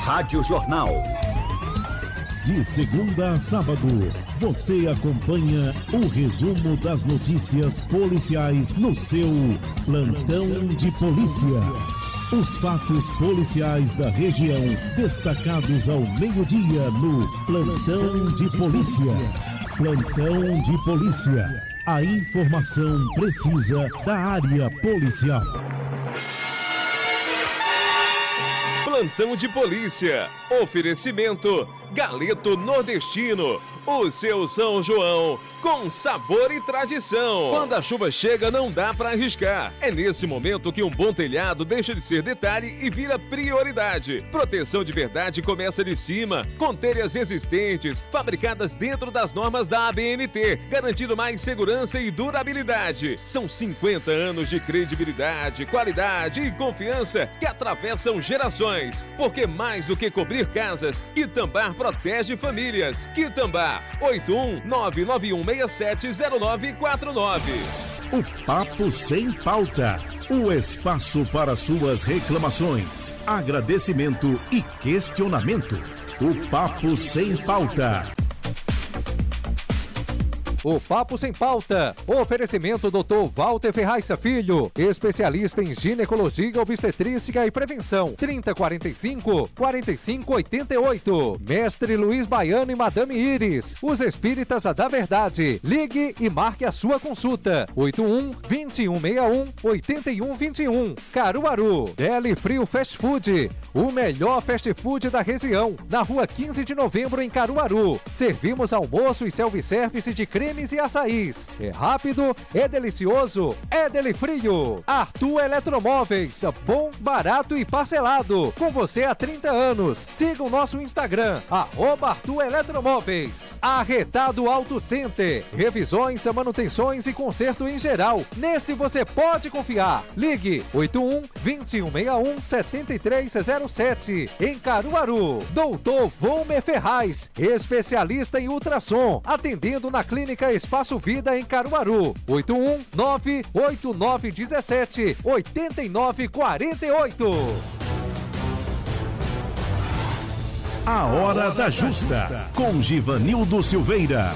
Rádio Jornal. De segunda a sábado, você acompanha o resumo das notícias policiais no seu Plantão de Polícia. Os fatos policiais da região, destacados ao meio-dia no Plantão de Polícia. Plantão de Polícia. A informação precisa da área policial. Plantão de Polícia. Oferecimento Galeto Nordestino. O seu São João com sabor e tradição. Quando a chuva chega, não dá para arriscar. É nesse momento que um bom telhado deixa de ser detalhe e vira prioridade. Proteção de verdade começa de cima, com telhas resistentes, fabricadas dentro das normas da ABNT, garantindo mais segurança e durabilidade. São 50 anos de credibilidade, qualidade e confiança que atravessam gerações. Porque mais do que cobrir casas, Quitambá protege famílias. Quitambá, 81991670949. O Papo Sem Pauta. O espaço para suas reclamações, agradecimento e questionamento. O Papo Sem Pauta. O Papo Sem Pauta. Oferecimento Dr. Walter Ferraz Filho, especialista em ginecologia, obstetrícia e prevenção. 3045-4588. Mestre Luiz Baiano e Madame Iris, os espíritas da verdade. Ligue e marque a sua consulta. 81-2161-8121. Caruaru. Deli Frio Fast Food. O melhor fast food da região. Na rua 15 de novembro, em Caruaru. Servimos almoço e self-service de cremes e açaís. É rápido, é delicioso, é Deli Frio. Arthur Eletromóveis, bom, barato e parcelado. Com você há 30 anos. Siga o nosso Instagram, @Arthur Eletromóveis. Arretado Auto Center. Revisões, manutenções e conserto em geral. Nesse você pode confiar. Ligue 81-2161-7307. Em Caruaru. Doutor Volmer Ferraz, especialista em ultrassom. Atendendo na Clínica Espaço Vida em Caruaru. 819-8917-8948. A Hora da Justa, com Givanildo Silveira.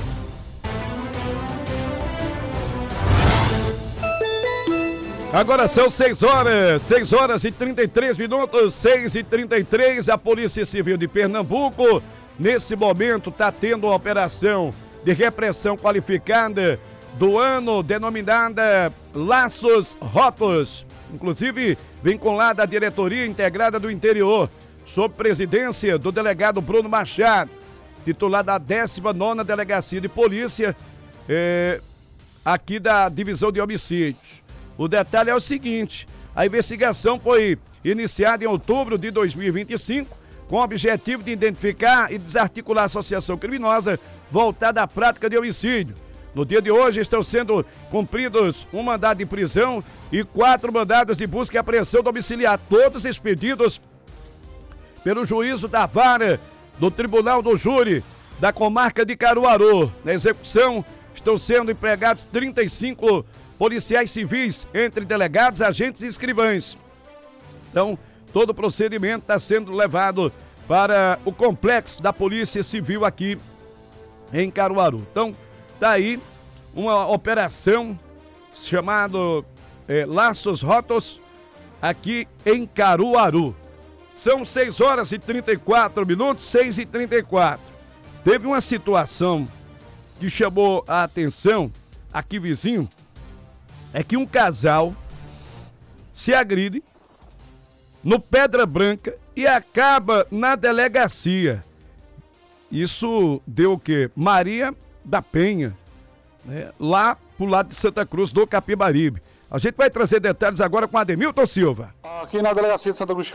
Agora são 6 horas e 33 minutos, 6h33. A Polícia Civil de Pernambuco, nesse momento, está tendo uma operação de repressão qualificada do ano, denominada Laços Rotos. Inclusive, vinculada à Diretoria Integrada do Interior, sob presidência do delegado Bruno Machado, titular da 19ª Delegacia de Polícia, aqui da Divisão de Homicídios. O detalhe é o seguinte: a investigação foi iniciada em outubro de 2025, com o objetivo de identificar e desarticular a associação criminosa voltada à prática de homicídio. No dia de hoje estão sendo cumpridos um mandado de prisão e 4 mandados de busca e apreensão domiciliar, todos expedidos pelo juízo da vara do Tribunal do Júri da comarca de Caruaru. Na execução estão sendo empregados 35 policiais civis, entre delegados, agentes e escrivães. Então, todo o procedimento está sendo levado para o complexo da Polícia Civil aqui em Caruaru. Então, tá aí uma operação chamada Laços Rotos aqui em Caruaru. São 6 horas e 34 minutos, 6h34. Teve uma situação que chamou a atenção aqui vizinho, é que um casal se agride no Pedra Branca e acaba na delegacia. Isso deu o quê? Maria da Penha, né? Lá pro lado de Santa Cruz do Capibaribe. A gente vai trazer detalhes agora com Ademilton Silva. Aqui na delegacia de Santa Cruz